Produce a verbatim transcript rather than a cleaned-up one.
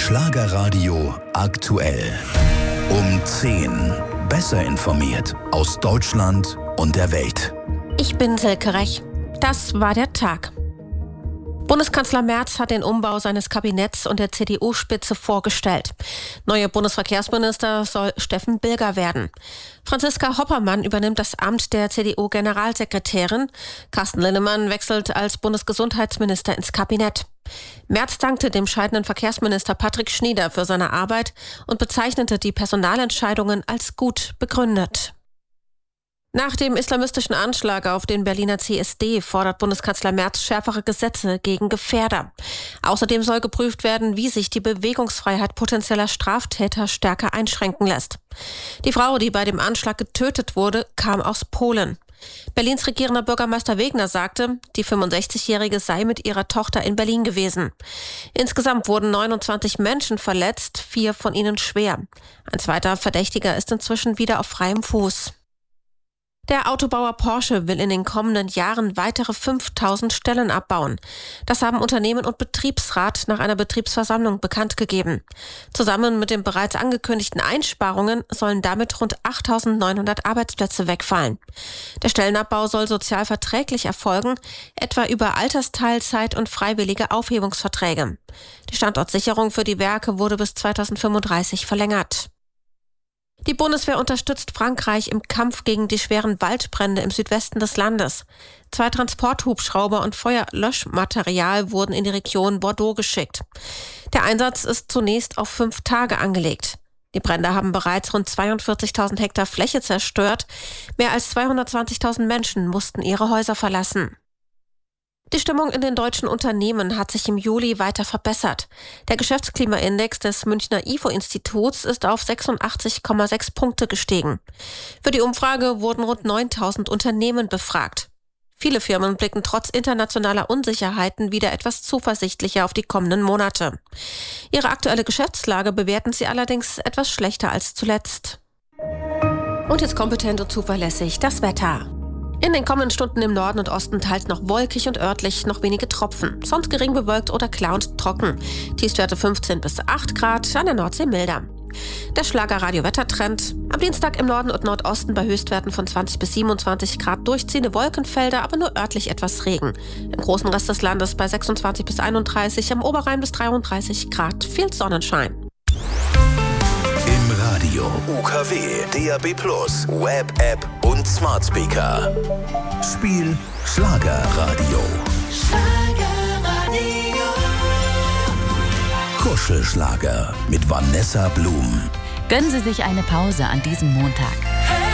Schlagerradio aktuell. Um zehn. Besser informiert aus Deutschland und der Welt. Ich bin Silke Rech. Das war der Tag. Bundeskanzler Merz hat den Umbau seines Kabinetts und der C D U-Spitze vorgestellt. Neuer Bundesverkehrsminister soll Steffen Bilger werden. Franziska Hoppermann übernimmt das Amt der C D U-Generalsekretärin. Carsten Linnemann wechselt als Bundesgesundheitsminister ins Kabinett. Merz dankte dem scheidenden Verkehrsminister Patrick Schnieder für seine Arbeit und bezeichnete die Personalentscheidungen als gut begründet. Nach dem islamistischen Anschlag auf den Berliner C S D fordert Bundeskanzler Merz schärfere Gesetze gegen Gefährder. Außerdem soll geprüft werden, wie sich die Bewegungsfreiheit potenzieller Straftäter stärker einschränken lässt. Die Frau, die bei dem Anschlag getötet wurde, kam aus Polen. Berlins regierender Bürgermeister Wegner sagte, die fünfundsechzigjährige sei mit ihrer Tochter in Berlin gewesen. Insgesamt wurden neunundzwanzig Menschen verletzt, vier von ihnen schwer. Ein zweiter Verdächtiger ist inzwischen wieder auf freiem Fuß. Der Autobauer Porsche will in den kommenden Jahren weitere fünftausend Stellen abbauen. Das haben Unternehmen und Betriebsrat nach einer Betriebsversammlung bekannt gegeben. Zusammen mit den bereits angekündigten Einsparungen sollen damit rund achttausendneunhundert Arbeitsplätze wegfallen. Der Stellenabbau soll sozial verträglich erfolgen, etwa über Altersteilzeit und freiwillige Aufhebungsverträge. Die Standortsicherung für die Werke wurde bis zweitausendfünfunddreißig verlängert. Die Bundeswehr unterstützt Frankreich im Kampf gegen die schweren Waldbrände im Südwesten des Landes. Zwei Transporthubschrauber und Feuerlöschmaterial wurden in die Region Bordeaux geschickt. Der Einsatz ist zunächst auf fünf Tage angelegt. Die Brände haben bereits rund zweiundvierzigtausend Hektar Fläche zerstört. Mehr als zweihundertzwanzigtausend Menschen mussten ihre Häuser verlassen. Die Stimmung in den deutschen Unternehmen hat sich im Juli weiter verbessert. Der Geschäftsklimaindex des Münchner I F O-Instituts ist auf sechsundachtzig Komma sechs Punkte gestiegen. Für die Umfrage wurden rund neuntausend Unternehmen befragt. Viele Firmen blicken trotz internationaler Unsicherheiten wieder etwas zuversichtlicher auf die kommenden Monate. Ihre aktuelle Geschäftslage bewerten sie allerdings etwas schlechter als zuletzt. Und jetzt kompetent und zuverlässig das Wetter. In den kommenden Stunden im Norden und Osten teils noch wolkig und örtlich noch wenige Tropfen. Sonst gering bewölkt oder klar und trocken. Tiefstwerte fünfzehn bis acht Grad, an der Nordsee milder. Der Schlager-Radio-Wettertrend. Am Dienstag im Norden und Nordosten bei Höchstwerten von zwanzig bis siebenundzwanzig Grad durchziehende Wolkenfelder, aber nur örtlich etwas Regen. Im großen Rest des Landes bei sechsundzwanzig bis einunddreißig, am Oberrhein bis dreiunddreißig Grad. Viel Sonnenschein. Radio, U K W, D A B plus, Web, App und Smart Speaker. Spiel Schlagerradio. Schlagerradio. Kuschelschlager mit Vanessa Blum. Gönnen Sie sich eine Pause an diesem Montag.